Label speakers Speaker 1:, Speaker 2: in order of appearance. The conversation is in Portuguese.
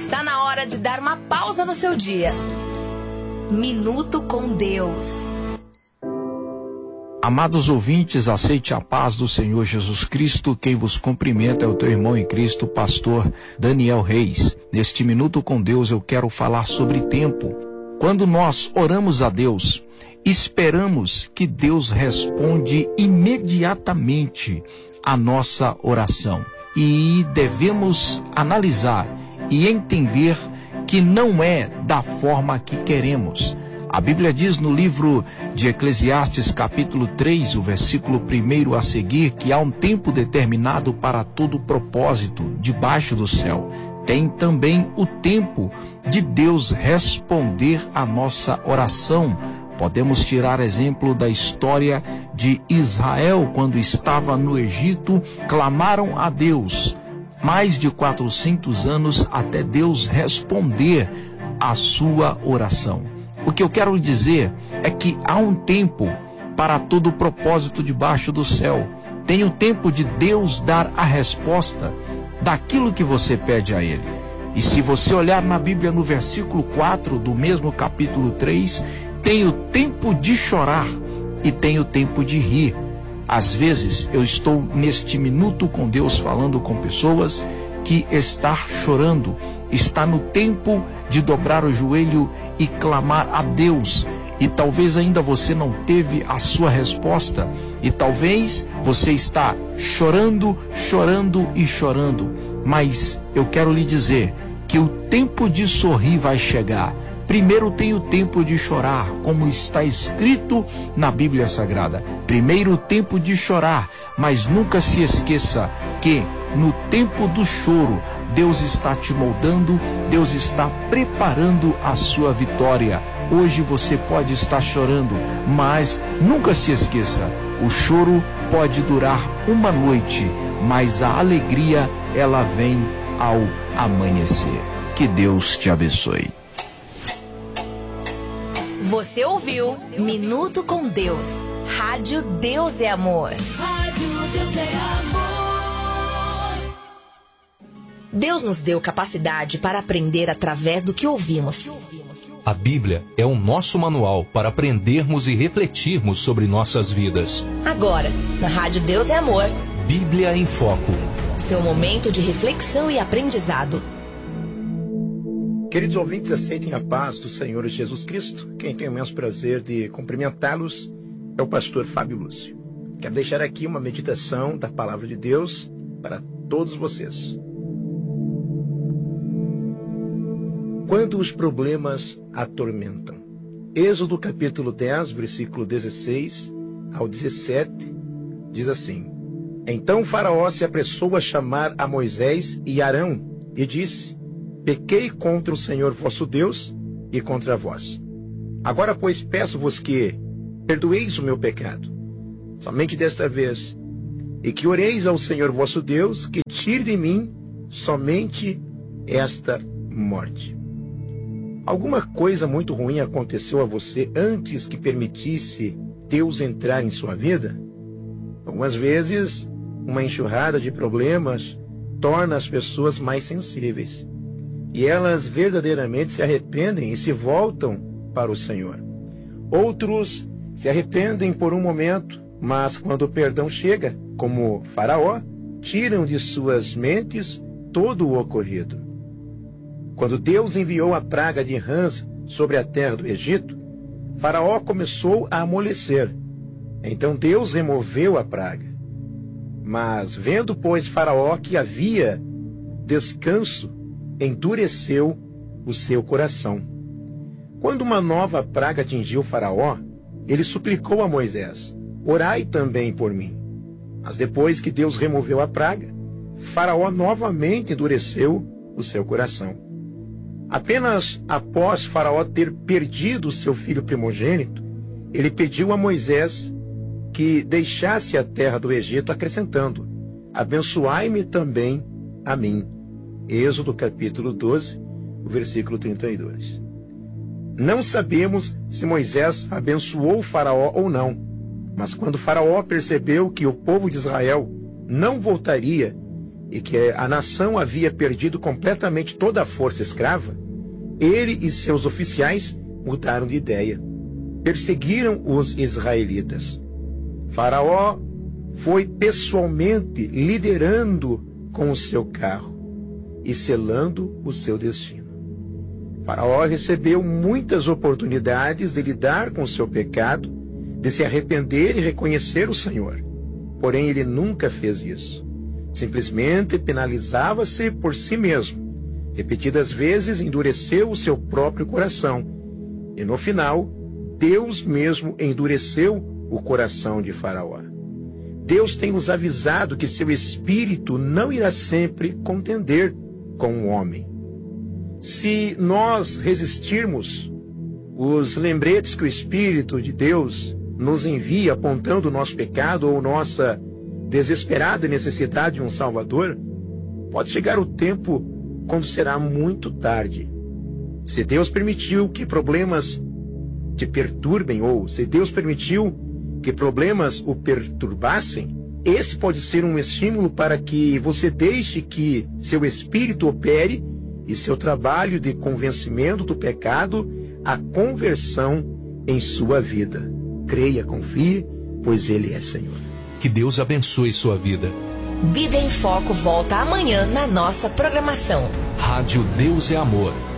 Speaker 1: Está na hora de dar uma pausa no seu dia. Minuto com Deus.
Speaker 2: Amados ouvintes, aceite a paz do Senhor Jesus Cristo. Quem vos cumprimenta é o teu irmão em Cristo, pastor Daniel Reis. Neste Minuto com Deus eu quero falar sobre tempo. Quando nós oramos a Deus, esperamos que Deus responde imediatamente a nossa oração. E devemos analisar e entender que não é da forma que queremos. A Bíblia diz no livro de Eclesiastes, capítulo 3, o versículo 1 a seguir, que há um tempo determinado para todo propósito debaixo do céu. Tem também o tempo de Deus responder a nossa oração. Podemos tirar exemplo da história de Israel, quando estava no Egito, clamaram a Deus mais de 400 anos até Deus responder a sua oração. O que eu quero dizer é que há um tempo para todo propósito debaixo do céu. Tem o tempo de Deus dar a resposta daquilo que você pede a Ele. E se você olhar na Bíblia no versículo 4 do mesmo capítulo 3, tem o tempo de chorar e tem o tempo de rir. Às vezes eu estou neste minuto com Deus falando com pessoas que está chorando, está no tempo de dobrar o joelho e clamar a Deus. E talvez ainda você não teve a sua resposta. E talvez você está chorando, chorando e chorando. Mas eu quero lhe dizer que o tempo de sorrir vai chegar. Primeiro tem o tempo de chorar, como está escrito na Bíblia Sagrada. Primeiro o tempo de chorar, mas nunca se esqueça que no tempo do choro, Deus está te moldando, Deus está preparando a sua vitória. Hoje você pode estar chorando, mas nunca se esqueça, o choro pode durar uma noite, mas a alegria, ela vem ao amanhecer. Que Deus te abençoe.
Speaker 1: Você ouviu Minuto com Deus. Rádio Deus é Amor. Rádio Deus é Amor. Deus nos deu capacidade para aprender através do que ouvimos.
Speaker 3: A Bíblia é o nosso manual para aprendermos e refletirmos sobre nossas vidas.
Speaker 1: Agora, na Rádio Deus é Amor.
Speaker 3: Bíblia em Foco.
Speaker 1: Seu momento de reflexão e aprendizado.
Speaker 4: Queridos ouvintes, aceitem a paz do Senhor Jesus Cristo. Quem tem o imenso prazer de cumprimentá-los é o pastor Fábio Lúcio. Quero deixar aqui uma meditação da Palavra de Deus para todos vocês. Quando os problemas atormentam. Êxodo capítulo 10, versículo 16 ao 17, diz assim: Então Faraó se apressou a chamar a Moisés e Arão e disse: Pequei contra o Senhor vosso Deus e contra vós. Agora, pois, peço-vos que perdoeis o meu pecado, somente desta vez, e que oreis ao Senhor vosso Deus, que tire de mim somente esta morte. Alguma coisa muito ruim aconteceu a você antes que permitisse Deus entrar em sua vida? Algumas vezes, uma enxurrada de problemas torna as pessoas mais sensíveis. E elas verdadeiramente se arrependem e se voltam para o Senhor. Outros se arrependem por um momento, mas quando o perdão chega, como Faraó, tiram de suas mentes todo o ocorrido. Quando Deus enviou a praga de rãs sobre a terra do Egito, Faraó começou a amolecer. Então Deus removeu a praga. Mas vendo, pois, Faraó que havia descanso, endureceu o seu coração. Quando uma nova praga atingiu Faraó, ele suplicou a Moisés: Orai também por mim. Mas depois que Deus removeu a praga, Faraó novamente endureceu o seu coração. Apenas após Faraó ter perdido o seu filho primogênito, ele pediu a Moisés que deixasse a terra do Egito, acrescentando: Abençoai-me também a mim. Êxodo capítulo 12, versículo 32. Não sabemos se Moisés abençoou Faraó ou não, mas quando Faraó percebeu que o povo de Israel não voltaria, e que a nação havia perdido completamente toda a força escrava, ele e seus oficiais mudaram de ideia. Perseguiram os israelitas. Faraó foi pessoalmente liderando com o seu carro e selando o seu destino. Faraó recebeu muitas oportunidades de lidar com o seu pecado, de se arrepender e reconhecer o Senhor. Porém, ele nunca fez isso. Simplesmente penalizava-se por si mesmo. Repetidas vezes endureceu o seu próprio coração. E no final, Deus mesmo endureceu o coração de Faraó. Deus tem nos avisado que seu espírito não irá sempre contender com o homem. Se nós resistirmos os lembretes que o Espírito de Deus nos envia apontando o nosso pecado ou nossa desesperada necessidade de um Salvador, pode chegar o tempo quando será muito tarde. Se Deus permitiu que problemas te perturbem, ou se Deus permitiu que problemas o perturbassem, esse pode ser um estímulo para que você deixe que seu espírito opere e seu trabalho de convencimento do pecado, a conversão em sua vida. Creia, confie, pois Ele é Senhor.
Speaker 3: Que Deus abençoe sua vida.
Speaker 1: Bíblia em Foco volta amanhã na nossa programação.
Speaker 3: Rádio Deus é Amor.